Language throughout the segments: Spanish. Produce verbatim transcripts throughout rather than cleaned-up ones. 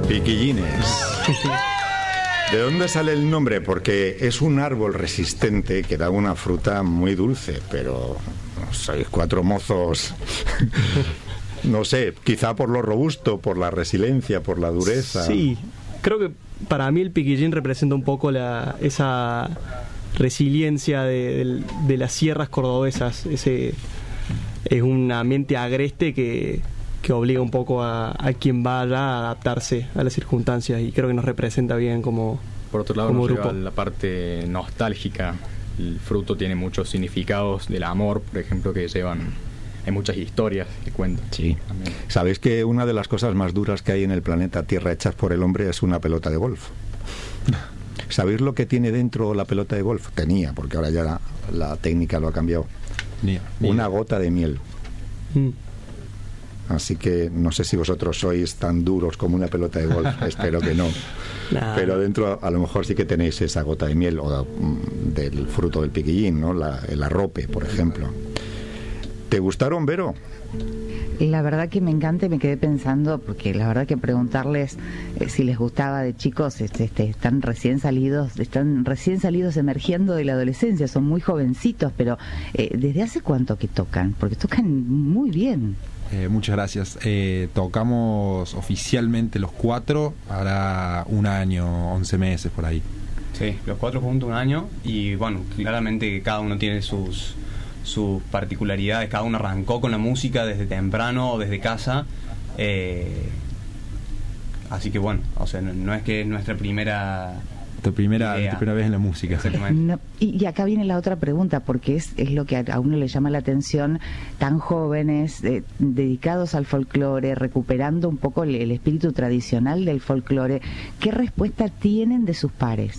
Piquillines. ¿De dónde sale el nombre? Porque es un árbol resistente que da una fruta muy dulce, pero sois cuatro mozos. No sé, quizá por lo robusto, por la resiliencia, por la dureza. Sí, creo que para mí el piquillín representa un poco la, esa resiliencia de, de, de las sierras cordobesas. Ese es un ambiente agreste que, que obliga un poco a, a quien vaya a adaptarse a las circunstancias, y creo que nos representa bien como Por otro lado, como nos grupo. lleva la parte nostálgica. El fruto tiene muchos significados del amor, por ejemplo, que llevan... Hay muchas historias que cuentan. Sí. También. ¿Sabéis que una de las cosas más duras que hay en el planeta Tierra hechas por el hombre es una pelota de golf? ¿Sabéis lo que tiene dentro la pelota de golf? Tenía, porque ahora ya la, la técnica lo ha cambiado. Ni, ni Una gota de miel. Mm. Así que no sé si vosotros sois tan duros como una pelota de golf. Espero que no. Nah. Pero dentro a lo mejor sí que tenéis esa gota de miel o mm, del fruto del piquillín, ¿no? La, el arrope, por ejemplo. ¿Te gustaron, Vero? La verdad que me encanta y me quedé pensando, porque la verdad que preguntarles eh, si les gustaba de chicos, este, este, están recién salidos, están recién salidos emergiendo de la adolescencia, son muy jovencitos, pero eh, ¿desde hace cuánto que tocan? Porque tocan muy bien. Eh, muchas gracias. Eh, tocamos oficialmente los cuatro, hará un año, once meses por ahí. Sí, los cuatro juntos un año, y bueno, claramente cada uno tiene sus... sus particularidades, cada uno arrancó con la música desde temprano o desde casa, eh, así que bueno, o sea, no, no es que es nuestra primera Tu primera, idea. tu primera vez en la música. Exactamente. No, y, y acá viene la otra pregunta, porque es, es lo que a, a uno le llama la atención, tan jóvenes, eh, dedicados al folclore, recuperando un poco el, el espíritu tradicional del folclore. ¿Qué respuesta tienen de sus pares?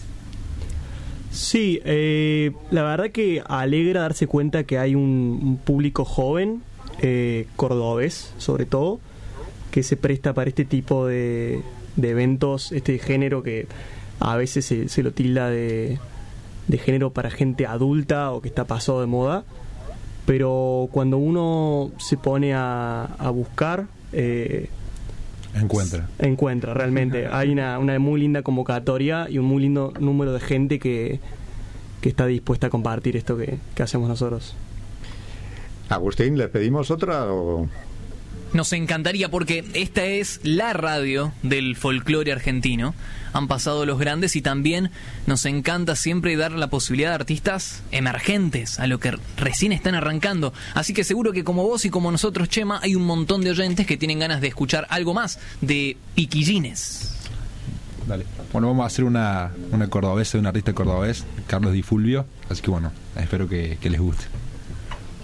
Sí, eh, la verdad que alegra darse cuenta que hay un, un público joven, eh, cordobés sobre todo, que se presta para este tipo de, de eventos, este género que a veces se, se lo tilda de, de género para gente adulta o que está pasado de moda, pero cuando uno se pone a, a buscar... Eh, Encuentra. Encuentra, realmente. Hay una, una muy linda convocatoria y un muy lindo número de gente que, que está dispuesta a compartir esto que, que hacemos nosotros. Agustín, ¿les pedimos otra o...? Nos encantaría, porque esta es la radio del folclore argentino. Han pasado los grandes y también nos encanta siempre dar la posibilidad de artistas emergentes, a lo que recién están arrancando. Así que seguro que como vos y como nosotros, Chema, hay un montón de oyentes que tienen ganas de escuchar algo más de piquillines. Dale. Bueno, vamos a hacer una, una cordobesa de un artista cordobés, Carlos Di Fulvio. Así que bueno, espero que, que les guste.